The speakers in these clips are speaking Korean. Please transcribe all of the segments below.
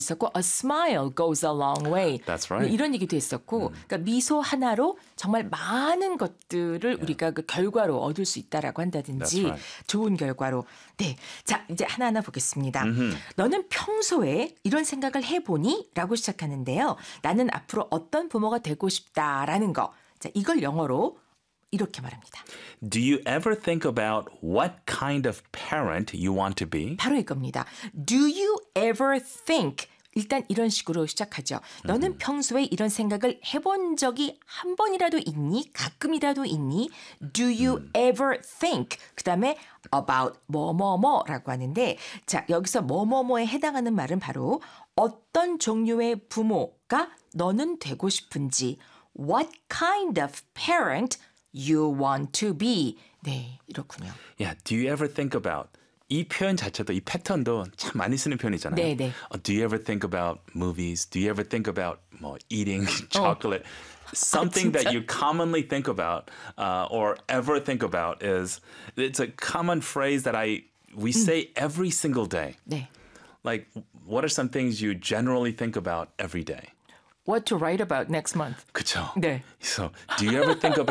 있었고 a smile goes a long way. That's right. 이런 얘기도 했었고 그러니까 미소 하나로 정말 많은 것들을 우리가 그 결과로 얻을 수 있다라고 한다든지 That's right. 좋은 결과로. 네. 자, 이제 하나하나 보겠습니다. 너는 평소에 이런 생각을 해보니? 라고 시작하는데요. 나는 앞으로 어떤 부모가 되고 싶다라는 거. 자, 이걸 영어로 이렇게 말합니다. Do you ever think about what kind of parent you want to be? 바로 이겁니다. Do you ever think? 일단 이런 식으로 시작하죠. 너는 평소에 이런 생각을 해본 적이 한 번이라도 있니? 가끔이라도 있니? Do you ever think? 그다음에 about 뭐뭐뭐라고 하는데 자 여기서 뭐뭐뭐에 해당하는 말은 바로 어떤 종류의 부모가 너는 되고 싶은지 What kind of parent you want to be? 네, 이렇군요. Yeah, do you ever think about 이 표현 자체도 이 패턴도 참 많이 쓰는 표현이잖아요. 네, 네. Do you ever think about movies? Do you ever think about 뭐 eating chocolate? Something that you commonly think about or ever think about is it's a common phrase that we say every single day. 네. Like what are some things you generally think about every day? What to write about next month? 그렇죠. 네. So, do you ever think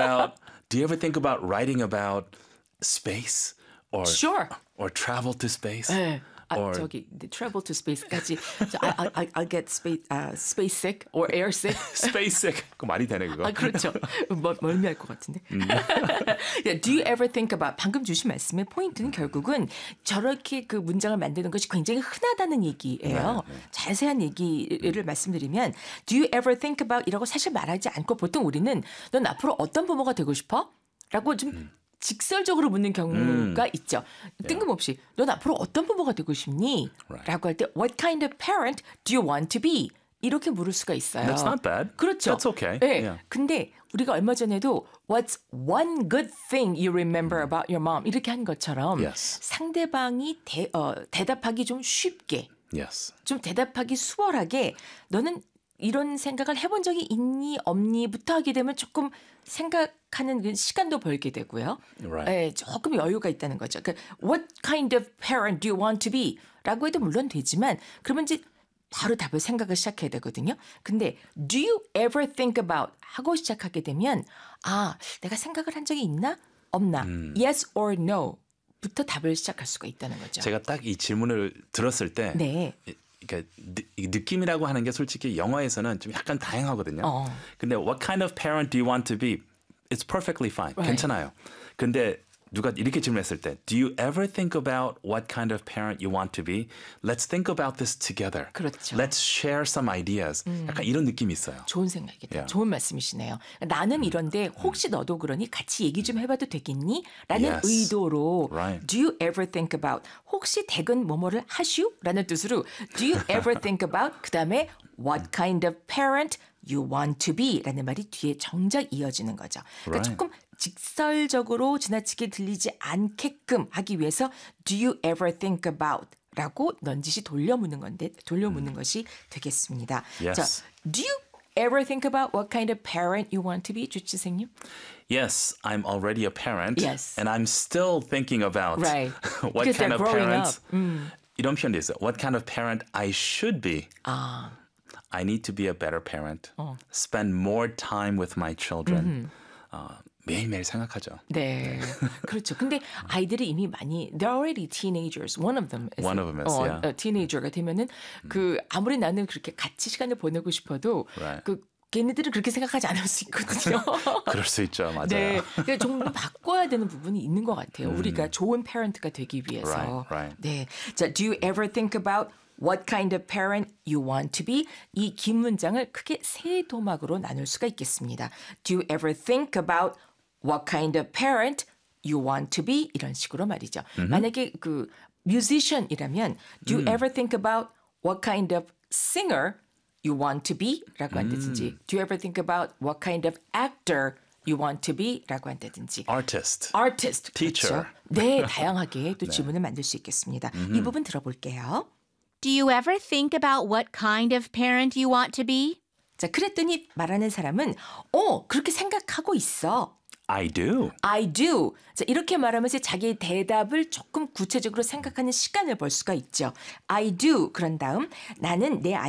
about writing about space or Sure. or travel to space? 네. or 저기 travel to space까지 I'll get space sick or air sick. space sick. 그거 말이 되네 그거. 아 그렇죠. 멀미할 것 같은데. Yeah, do you ever think about 방금 주신 말씀의 포인트는 결국은 저렇게 그 문장을 만드는 것이 굉장히 흔하다는 얘기예요. 네, 네. 자세한 얘기를 말씀드리면 do you ever think about 이라고 사실 말하지 않고 보통 우리는 넌 앞으로 어떤 부모가 되고 싶어? 라고 좀 직설적으로 묻는 경우가 있죠. 뜬금없이 넌 앞으로 어떤 부모가 되고 싶니? Right. 라고 할 때 What kind of parent do you want to be? 이렇게 물을 수가 있어요. That's not bad. 그렇죠. That's okay. 네. Yeah. 근데 우리가 얼마 전에도 What's one good thing you remember about your mom? 이렇게 한 것처럼 Yes. 상대방이 대답하기 좀 쉽게 Yes. 좀 대답하기 수월하게 너는 이런 생각을 해본 적이 있니 없니부터 하게 되면 조금 생각하는 그 시간도 벌게 되고요. Right. 네, 조금 여유가 있다는 거죠. 그러니까 What kind of parent do you want to be? 라고 해도 물론 되지만 그러면 이제 바로 답을 생각을 시작해야 되거든요. 근데 do you ever think about 하고 시작하게 되면 아 내가 생각을 한 적이 있나? 없나? Yes or no 부터 답을 시작할 수가 있다는 거죠. 제가 딱 이 질문을 들었을 때 네. 그러니까 느낌이라고 하는 게 솔직히 영어에서는 좀 약간 다양하거든요. 근데 what kind of parent do you want to be? It's perfectly fine. Right. 괜찮아요. 근데 누가 이렇게 질문했을 때 Do you ever think about what kind of parent you want to be? Let's think about this together. 그렇죠. Let's share some ideas. 약간 이런 느낌이 있어요. 좋은 생각이다. Yeah. 좋은 말씀이시네요. 나는 이런데 혹시 너도 그러니 같이 얘기 좀 해봐도 되겠니? 라는 Yes. 의도로 Right. Do you ever think about 혹시 댁은 뭐뭐를 하슈? 라는 뜻으로 Do you ever think about 그 다음에 What kind of parent you want to be? 라는 말이 뒤에 정작 이어지는 거죠. 그러니까 Right. 조금 직설적으로 지나치게 들리지 않게끔 하기 위해서 Do you ever think about? 라고 넌지시 돌려묻는 것이 되겠습니다. Yes. 자, do you ever think about what kind of parent you want to be, 주치생님? Yes, I'm already a parent. Yes. And I'm still thinking about Right. what Because kind they're of growing parents. up. 이런 표현도 있어요. What kind of parent I should be. 아, I need to be a better parent. Spend more time with my children. 매일매일 생각하죠. 네, 그렇죠. 근데 아이들이 이미 많이 they're already teenagers. One of them is yeah. teenager가 되면은 그 아무리 나는 그렇게 같이 시간을 보내고 싶어도 Right. 그 걔네들은 그렇게 생각하지 않을 수 있거든요. 그럴 수 있죠. 맞아요. 네, 그러니까 좀 바꿔야 되는 부분이 있는 것 같아요. 우리가 좋은 parent가 되기 위해서. Right. 네, 자, do you ever think about what kind of parent you want to be? 이 긴 문장을 크게 세 도막으로 나눌 수가 있겠습니다. Do you ever think about what kind of parent you want to be? 이런 식으로 말이죠. 만약에 그 musician이라면 do you ever think about what kind of singer you want to be? 라고 한다든지 do you ever think about what kind of actor you want to be? 라고 한다든지 Artist. 그렇죠. Teacher. 네, 다양하게 또 질문을 만들 수 있겠습니다. 이 부분 들어볼게요. Do you ever think about what kind of parent you want to be? 자, 그랬더니 말하는 사람은 그렇게 생각하고 있어. I do. I do. 자, 이렇게 말하면서 자기의 대답을 조금 구체적으로 생각하는 시간을 벌 수가 있죠. I do. 그런 다음 나는 내